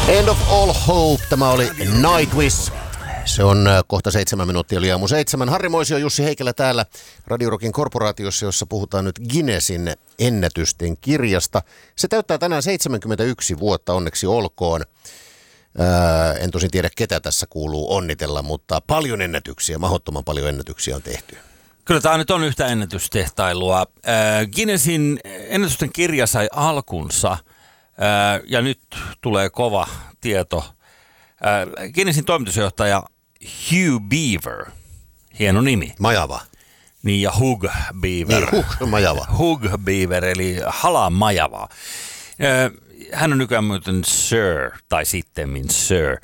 End of all hope. Tämä oli Nightwish. Se on kohta 7 minuuttia yli aamu 7. Harri Moisio, Jussi Heikelä täällä Radio Rockin korporaatiossa, jossa puhutaan nyt Guinnessin ennätysten kirjasta. Se täyttää tänään 71 vuotta, onneksi olkoon. En tosin tiedä, ketä tässä kuuluu onnitella, mutta paljon ennätyksiä, mahdottoman paljon ennätyksiä on tehty. Kyllä tämä nyt on yhtä ennätystehtailua. Guinnessin ennätysten kirja sai alkunsa, ja nyt tulee kova tieto. Guinnessin toimitusjohtaja Hugh Beaver, hieno nimi. Majava. Niin, ja Hugh Beaver. Niin, Majava. Hugh Beaver, eli Hala Majava. Hän on nykyään muuten Sir, tai sittemmin Sir.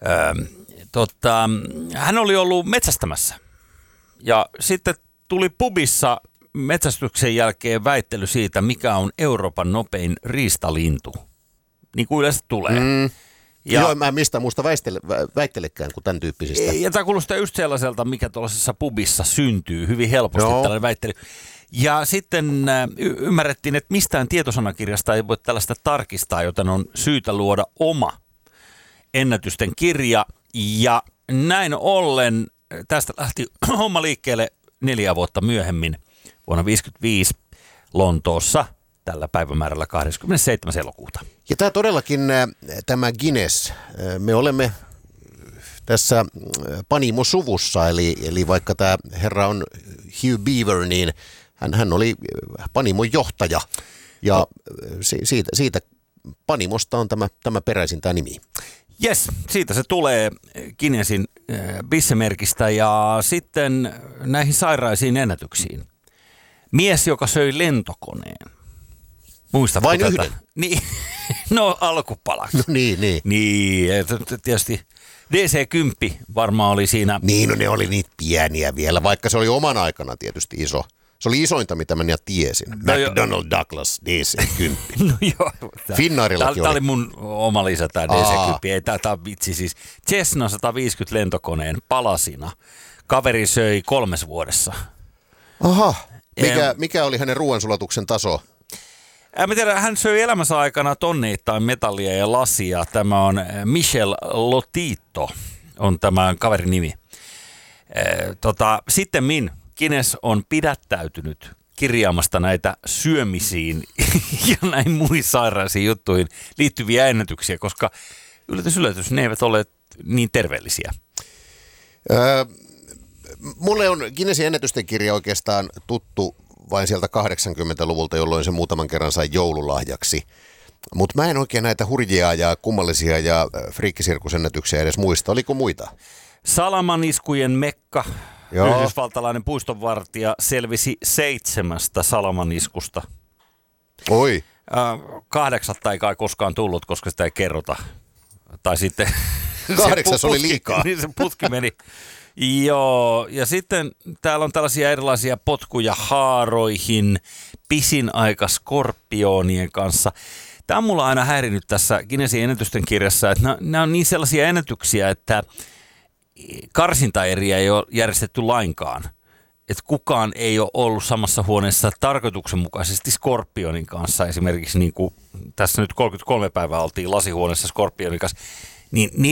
Hän oli ollut metsästämässä. Ja sitten tuli pubissa metsästyksen jälkeen väittely siitä, mikä on Euroopan nopein riistalintu. Niin kuin yleensä tulee. Joo, mä en mistään muusta väittelekään kuin tämän tyyppisistä. Ja tämä kuulostaa just sellaiselta, mikä tuollaisessa pubissa syntyy hyvin helposti, tällainen väittely. Ja sitten ymmärrettiin, että mistään tietosanakirjasta ei voi tällaista tarkistaa, joten on syytä luoda oma ennätysten kirja. Ja näin ollen tästä lähti homma liikkeelle 4 vuotta myöhemmin, vuonna 1955 Lontoossa, tällä päivämäärällä 27. elokuuta. Ja tämä todellakin, tämä Guinness, me olemme tässä Panimo-suvussa, eli vaikka tämä herra on Hugh Beaver, niin hän oli Panimon johtaja, ja siitä Panimosta on tämä peräisin tämä nimi. Jes, siitä se tulee Guinnessin bissemerkistä, ja sitten näihin sairaisiin ennätyksiin. Mies, joka söi lentokoneen. Muistatko vain tätä? Yhden? Niin, no alkupalaksi. No niin. Niin, tietysti DC-10 varmaan oli siinä. Niin, no ne oli niitä pieniä vielä, vaikka se oli oman aikana tietysti iso. Se oli isointa, mitä mä tiesin. No McDonnell Douglas, DC-10. No joo. Finnairillakin oli. Tämä oli mun oma lisä, tämä DC-10. Ei, tämä on vitsi siis. Cessna 150 lentokoneen palasina. Kaveri söi 3 vuodessa. Aha. Mikä oli hänen ruoansulatuksen taso? Mä tiedän, hän söi elämänsä aikana tonneittain metallia ja lasia. Tämä on Michel Lotito, on tämä kaverin nimi. Sittemmin Guinness on pidättäytynyt kirjaamasta näitä syömisiin ja näin muihin sairaisiin juttuihin liittyviä ennätyksiä, koska yllätys, ne eivät ole niin terveellisiä. Mulle on Guinnessin ennätysten kirja oikeastaan tuttu vain sieltä 80-luvulta, jolloin se muutaman kerran sai joululahjaksi. Mutta mä en oikein näitä hurjia ja kummallisia ja friikkisirkusennätyksiä edes muista. Oliko muita? Salamaniskujen Mekka. Joo. Yhdysvaltalainen puistonvartija selvisi 7 salamaniskusta. Oi. 8 ei kai koskaan tullut, koska sitä ei kerrota. Tai sitten 8 oli liikaa. Niin se putki meni. Joo, ja sitten täällä on tällaisia erilaisia potkuja haaroihin, pisin aika skorpionien kanssa. Tämä on mulla aina häirinyt tässä Guinnessin ennätysten kirjassa, että nämä on niin sellaisia ennätyksiä, että karsintaeriä ei ole järjestetty lainkaan. Että kukaan ei ole ollut samassa huoneessa tarkoituksenmukaisesti skorpionin kanssa. Esimerkiksi niin kuin tässä nyt 33 päivää oltiin lasihuoneessa skorpionin kanssa. Niin